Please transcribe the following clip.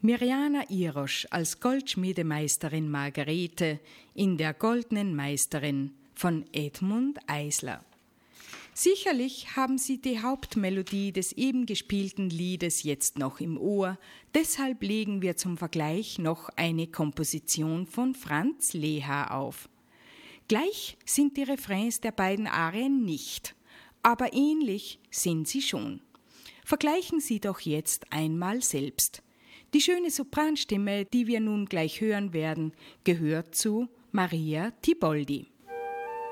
Mirjana Irosch als Goldschmiedemeisterin Margarete in Der Goldenen Meisterin von Edmund Eisler. Sicherlich haben Sie die Hauptmelodie des eben gespielten Liedes jetzt noch im Ohr, deshalb legen wir zum Vergleich noch eine Komposition von Franz Leha auf. Gleich sind die Refrains der beiden Arien nicht, aber ähnlich sind sie schon. Vergleichen Sie doch jetzt einmal selbst. Die schöne Sopranstimme, die wir nun gleich hören werden, gehört zu Maria Tiboldi.